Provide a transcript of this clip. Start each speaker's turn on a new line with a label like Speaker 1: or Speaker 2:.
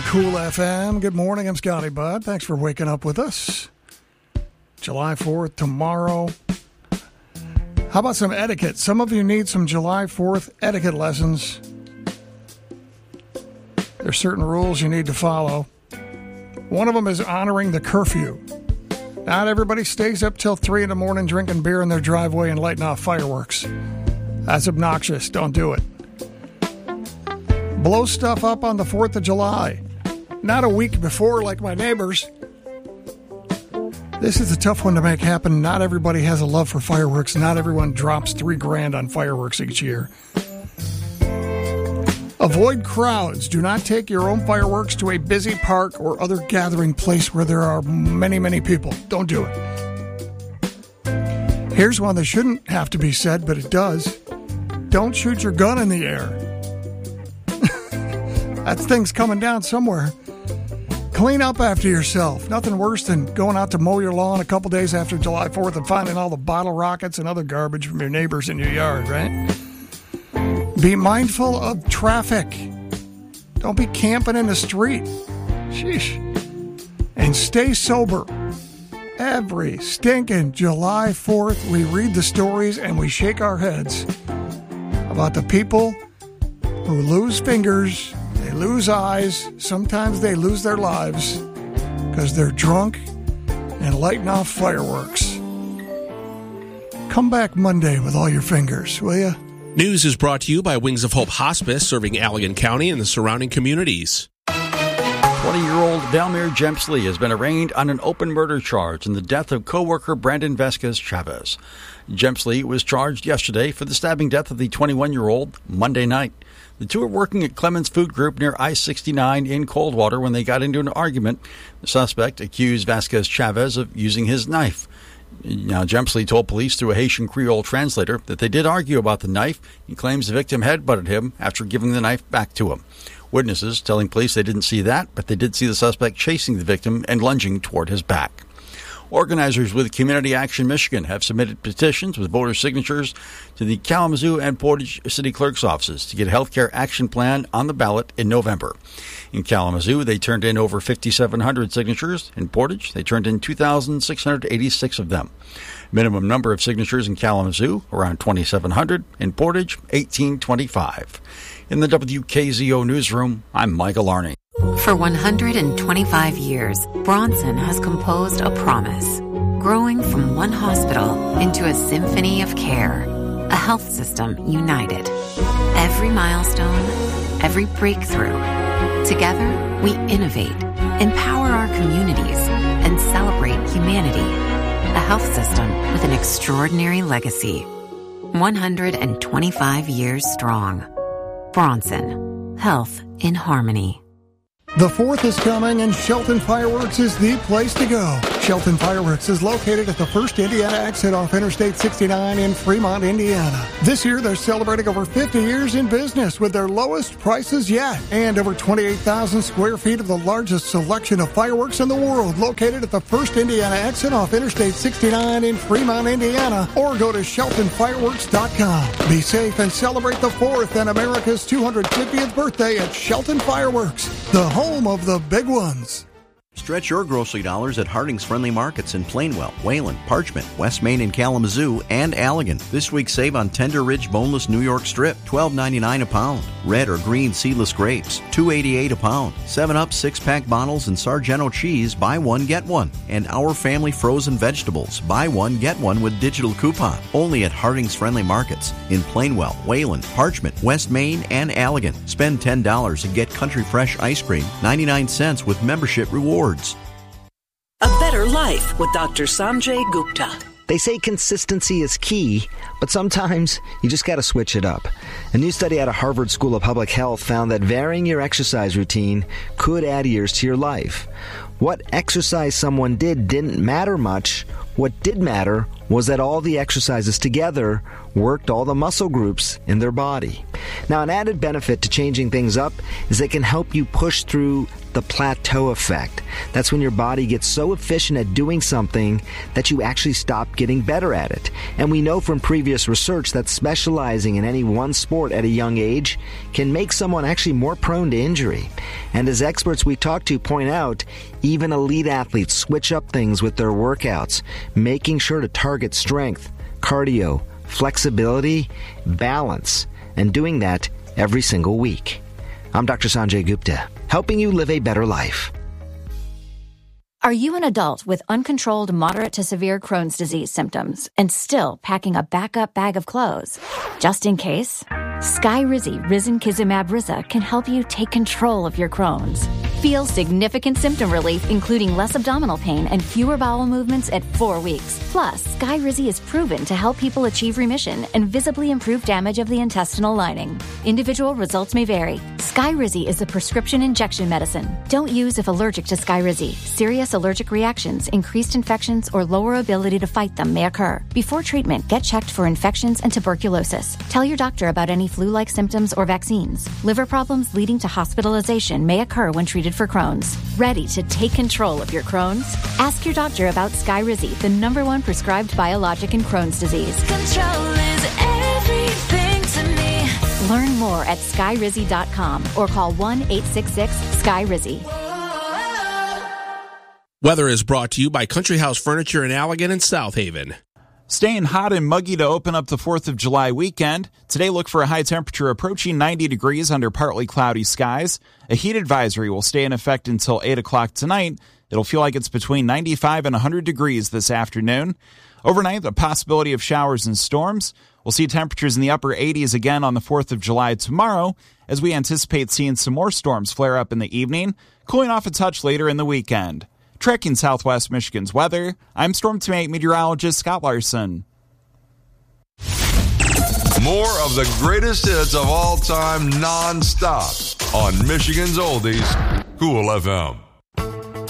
Speaker 1: Cool FM. Good morning. I'm Scotty Budd. Thanks for waking up with us. July 4th, tomorrow. How about some etiquette? Some of you need some July 4th etiquette lessons. There's certain rules you need to follow. One of them is honoring the curfew. Not everybody stays up till 3 in the morning drinking beer in their driveway and lighting off fireworks. That's obnoxious. Don't do it. Blow stuff up on the 4th of July. Not a week before like my neighbors. This is a tough one to make happen. Not everybody has a love for fireworks. Not everyone drops $3,000 on fireworks each year. Avoid crowds. Do not take your own fireworks to a busy park or other gathering place where there are many, many people. Don't do it. Here's one that shouldn't have to be said, but it does. Don't shoot your gun in the air. That thing's coming down somewhere. Clean up after yourself. Nothing worse than going out to mow your lawn a couple days after July 4th and finding all the bottle rockets and other garbage from your neighbors in your yard, right? Be mindful of traffic. Don't be camping in the street. Sheesh. And stay sober. Every stinking July 4th, we read the stories and we shake our heads about the people who lose fingers, they lose eyes, sometimes they lose their lives because they're drunk and lighting off fireworks. Come back Monday with all your fingers, will you?
Speaker 2: News is brought to you by Wings of Hope Hospice, serving Allegan County and the surrounding communities.
Speaker 3: 20-year-old Valmir Jempsley has been arraigned on an open murder charge in the death of co-worker Brandon Vasquez Chavez. Jempsley was charged yesterday for the stabbing death of the 21-year-old Monday night. The two were working at Clemens Food Group near I-69 in Coldwater when they got into an argument. The suspect accused Vasquez Chavez of using his knife. Now, Jempsley told police through a Haitian Creole translator that they did argue about the knife. He claims the victim headbutted him after giving the knife back to him. Witnesses telling police they didn't see that, but they did see the suspect chasing the victim and lunging toward his back. Organizers with Community Action Michigan have submitted petitions with voter signatures to the Kalamazoo and Portage City Clerk's offices to get a health care action plan on the ballot in November. In Kalamazoo, they turned in over 5,700 signatures. In Portage, they turned in 2,686 of them. Minimum number of signatures in Kalamazoo, around 2,700. In Portage, 1,825. In the WKZO newsroom, I'm Michael Arney.
Speaker 4: For 125 years, Bronson has composed a promise, growing from one hospital into a symphony of care, a health system united. Every milestone, every breakthrough. Together, we innovate, empower our communities, and celebrate humanity. A health system with an extraordinary legacy. 125 years strong. Bronson. Health in harmony.
Speaker 1: The 4th is coming, and Shelton Fireworks is the place to go. Shelton Fireworks is located at the First Indiana exit off Interstate 69 in Fremont, Indiana. This year, they're celebrating over 50 years in business with their lowest prices yet, and over 28,000 square feet of the largest selection of fireworks in the world, located at the First Indiana exit off Interstate 69 in Fremont, Indiana, or go to SheltonFireworks.com. Be safe and celebrate the 4th and America's 250th birthday at Shelton Fireworks, the home of the big ones.
Speaker 5: Stretch your grocery dollars at Harding's Friendly Markets in Plainwell, Wayland, Parchment, West Main and Kalamazoo, and Allegan. This week save on Tender Ridge Boneless New York Strip, $12.99 a pound. Red or green seedless grapes, $2.88 a pound. 7-Up 6-pack bottles and Sargento cheese, buy one, get one. And Our Family frozen vegetables, buy one, get one with digital coupon. Only at Harding's Friendly Markets in Plainwell, Wayland, Parchment, West Main, and Allegan. Spend $10 and get Country Fresh ice cream, 99 cents with membership rewards.
Speaker 6: A Better Life with Dr. Sanjay Gupta.
Speaker 7: They say consistency is key, but sometimes you just got to switch it up. A new study out of Harvard School of Public Health found that varying your exercise routine could add years to your life. What exercise someone did didn't matter much. What did matter was that all the exercises together worked all the muscle groups in their body. Now, an added benefit to changing things up is they can help you push through the plateau effect. That's when your body gets so efficient at doing something that you actually stop getting better at it. And we know from previous research that specializing in any one sport at a young age can make someone actually more prone to injury. And as experts we talk to point out, even elite athletes switch up things with their workouts, making sure to target strength, cardio, flexibility, balance, and doing that every single week. I'm Dr. Sanjay Gupta, helping you live a better life.
Speaker 8: Are you an adult with uncontrolled moderate to severe Crohn's disease symptoms and still packing a backup bag of clothes? Just in case, Skyrizi Risankizumab Riza can help you take control of your Crohn's. Feel significant symptom relief, including less abdominal pain and fewer bowel movements at 4 weeks. Plus, Skyrizi is proven to help people achieve remission and visibly improve damage of the intestinal lining. Individual results may vary. Skyrizi is a prescription injection medicine. Don't use if allergic to Skyrizi. Serious allergic reactions, increased infections, or lower ability to fight them may occur. Before treatment, get checked for infections and tuberculosis. Tell your doctor about any flu-like symptoms or vaccines. Liver problems leading to hospitalization may occur when treated for Crohn's. Ready to take control of your Crohn's? Ask your doctor about Skyrizi, the #1 prescribed biologic in Crohn's disease.
Speaker 9: Control is everything to me.
Speaker 8: Learn more at skyrizi.com or call 1-866-SKYRIZI.
Speaker 2: Weather is brought to you by Country House Furniture in Allegan and South Haven.
Speaker 10: Staying hot and muggy to open up the 4th of July weekend. Today, look for a high temperature approaching 90 degrees under partly cloudy skies. A heat advisory will stay in effect until 8 o'clock tonight. It'll feel like it's between 95 and 100 degrees this afternoon. Overnight, the possibility of showers and storms. We'll see temperatures in the upper 80s again on the 4th of July tomorrow, as we anticipate seeing some more storms flare up in the evening, cooling off a touch later in the weekend. Tracking Southwest Michigan's weather, I'm Storm Team 8 meteorologist Scott Larson.
Speaker 11: More of the greatest hits of all time non-stop on Michigan's Oldies, Cool FM.